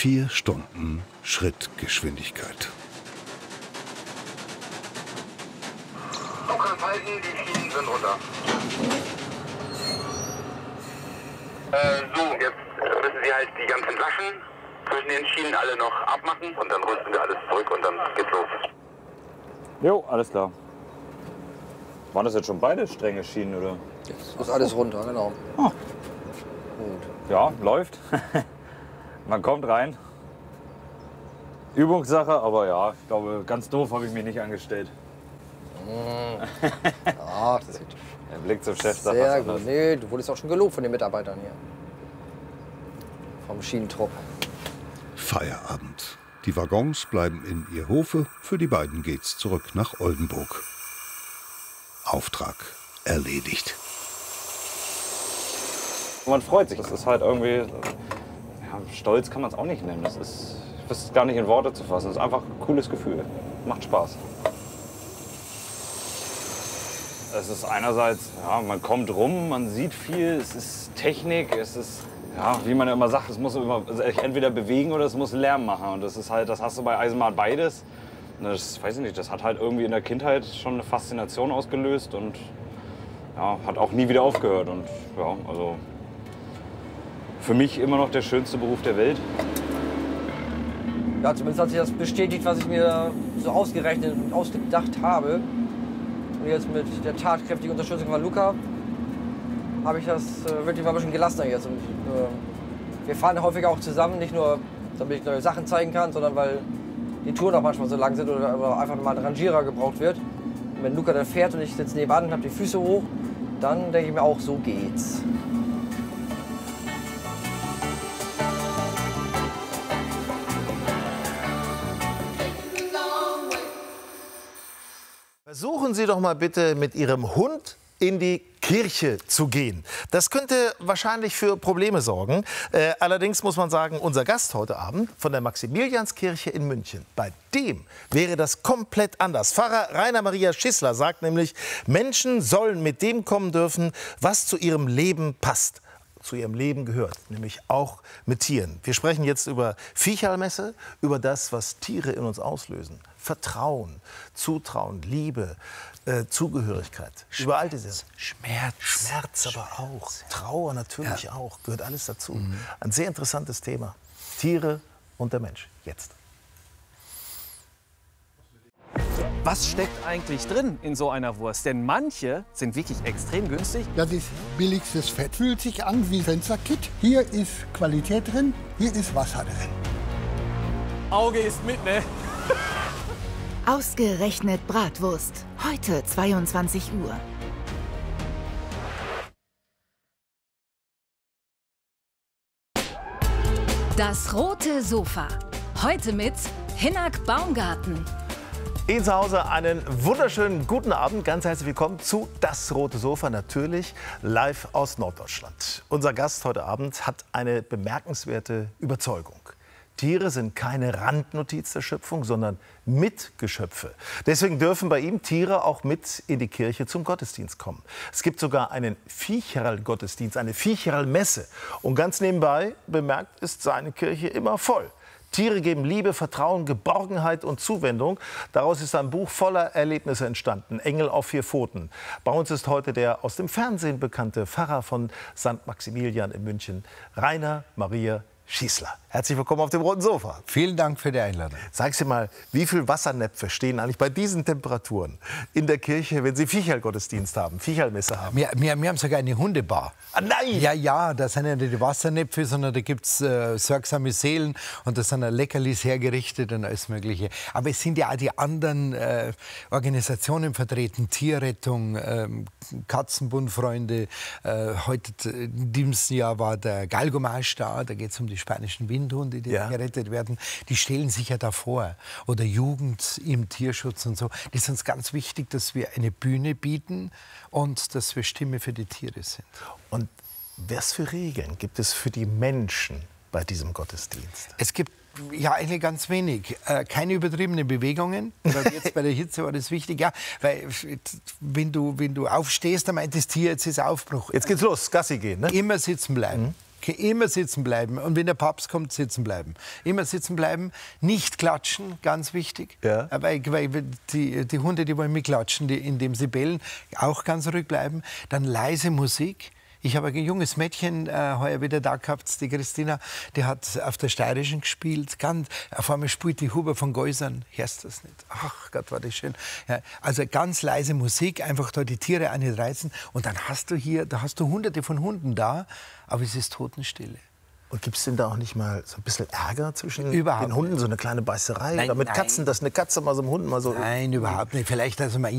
4 Stunden Schrittgeschwindigkeit. Du kannst halten, die Schienen sind runter. So, jetzt müssen Sie halt die ganzen Laschen zwischen den Schienen alle noch abmachen und dann rüsten wir alles zurück und dann geht's los. Jo, alles klar. Waren das jetzt schon beide strenge Schienen, oder? Jetzt ist alles runter, genau. Oh. Gut. Ja, läuft. Man kommt rein. Übungssache, aber ja, ich glaube, ganz doof habe ich mich nicht angestellt. Ach, das sieht Der Blick zum Chef sagt sehr was gut. anderes. Nee, du wurdest auch schon gelobt von den Mitarbeitern hier. Vom Schienentrupp. Feierabend. Die Waggons bleiben in Ierhofe. Für die beiden geht's zurück nach Oldenburg. Auftrag erledigt. Man freut sich. Das ist halt irgendwie, ja, stolz kann man es auch nicht nennen. Das ist, ich weiß es gar nicht in Worte zu fassen. Das ist einfach ein cooles Gefühl. Macht Spaß. Es ist einerseits, ja, man kommt rum, man sieht viel, es ist Technik, es ist, ja, wie man ja immer sagt, es muss immer entweder bewegen oder es muss Lärm machen. Und das ist halt, das hast du bei Eisenbahn beides. Und das, weiß ich nicht, das hat halt irgendwie in der Kindheit schon eine Faszination ausgelöst und ja, hat auch nie wieder aufgehört. Und ja, also für mich immer noch der schönste Beruf der Welt. Ja, zumindest hat sich das bestätigt, was ich mir so ausgerechnet und ausgedacht habe. Und jetzt mit der tatkräftigen Unterstützung von Luca habe ich das wirklich mal ein bisschen gelassener jetzt. Und, wir fahren häufiger auch zusammen, nicht nur, damit ich neue Sachen zeigen kann, sondern weil die Touren auch manchmal so lang sind oder einfach mal ein Rangierer gebraucht wird. Und wenn Luca dann fährt und ich sitze nebenan und habe die Füße hoch, dann denke ich mir auch, so geht's. Versuchen Sie doch mal bitte mit Ihrem Hund in die Kirche zu gehen. Das könnte wahrscheinlich für Probleme sorgen. Allerdings muss man sagen, unser Gast heute Abend von der Maximilianskirche in München, bei dem wäre das komplett anders. Pfarrer Rainer Maria Schissler sagt nämlich, Menschen sollen mit dem kommen dürfen, was zu ihrem Leben passt. Zu ihrem Leben gehört, nämlich auch mit Tieren. Wir sprechen jetzt über Viechalmesse, über das, was Tiere in uns auslösen. Vertrauen, Zutrauen, Liebe, Zugehörigkeit. Über all diese Schmerz aber auch. Trauer natürlich auch. Gehört alles dazu. Ein sehr interessantes Thema. Tiere und der Mensch. Jetzt. Was steckt eigentlich drin in so einer Wurst? Denn manche sind wirklich extrem günstig. Das ist billigstes Fett. Fühlt sich an wie Fensterkit. Hier ist Qualität drin, hier ist Wasser drin. Auge ist mit, ne? Ausgerechnet Bratwurst. Heute 22 Uhr. Das rote Sofa. Heute mit Hinnerk Baumgarten. Ihnen zu Hause einen wunderschönen guten Abend. Ganz herzlich willkommen zu Das Rote Sofa, natürlich live aus Norddeutschland. Unser Gast heute Abend hat eine bemerkenswerte Überzeugung. Tiere sind keine Randnotiz der Schöpfung, sondern Mitgeschöpfe. Deswegen dürfen bei ihm Tiere auch mit in die Kirche zum Gottesdienst kommen. Es gibt sogar einen Viecherl-Gottesdienst, eine Viecherl-Messe. Und ganz nebenbei bemerkt, ist seine Kirche immer voll. Tiere geben Liebe, Vertrauen, Geborgenheit und Zuwendung. Daraus ist ein Buch voller Erlebnisse entstanden. Engel auf 4 Pfoten. Bei uns ist heute der aus dem Fernsehen bekannte Pfarrer von St. Maximilian in München, Rainer Maria Schissler. Herzlich willkommen auf dem roten Sofa. Vielen Dank für die Einladung. Sag Sie mal, wie viele Wassernäpfe stehen eigentlich bei diesen Temperaturen in der Kirche, wenn Sie Viecherl-Gottesdienst haben, Viecherlmesse haben? Wir haben sogar eine Hundebar. Ah, nein! Ja, da sind ja nicht die Wassernäpfe, sondern da gibt es sorgsame Seelen und da sind Leckerlis hergerichtet und alles Mögliche. Aber es sind ja auch die anderen Organisationen vertreten, Tierrettung, Katzenbundfreunde. Heute in diesem Jahr war der Galgomarsch da geht es um die spanischen Windhunde, die gerettet werden. Die stellen sich ja davor. Oder Jugend im Tierschutz und so. Das ist uns ganz wichtig, dass wir eine Bühne bieten und dass wir Stimme für die Tiere sind. Und was für Regeln gibt es für die Menschen bei diesem Gottesdienst? Es gibt ja eigentlich ganz wenig. Keine übertriebenen Bewegungen. Weil jetzt bei der Hitze war das wichtig. Ja, weil wenn du aufstehst, dann meint das Tier, jetzt ist Aufbruch. Jetzt geht's los, Gassi gehen, ne? Immer sitzen bleiben. Okay, immer sitzen bleiben. Und wenn der Papst kommt, sitzen bleiben. Immer sitzen bleiben, nicht klatschen, ganz wichtig. Ja. Weil die Hunde, die wollen mitklatschen, indem sie bellen, auch ganz ruhig bleiben. Dann leise Musik. Ich habe ein junges Mädchen heuer wieder da gehabt, die Christina, die hat auf der Steirischen gespielt. Auf einmal spielt die Huber von Geusern. Hörst du das nicht? Ach Gott, war das schön. Ja, also ganz leise Musik, einfach da die Tiere auch nicht reizen. Und dann hast du hunderte von Hunden da, aber es ist Totenstille. Und gibt es denn da auch nicht mal so ein bisschen Ärger zwischen Überhaupt den Hunden, so eine kleine Beißerei? Nein, Oder mit nein. Katzen, dass eine Katze mal so einem Hund mal so... Nein, überhaupt nicht. Vielleicht also mal